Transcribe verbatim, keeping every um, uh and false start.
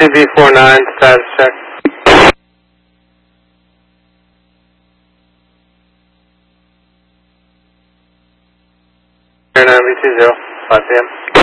C B four nine, status check. nine B two zero, five P M